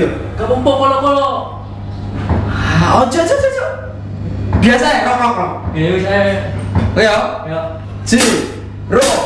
ya? Kamu pokok-pokok. Ah, ojo. Biasa ya, rok. Ya wis ae. Ayo. Ya. Ji. Ro.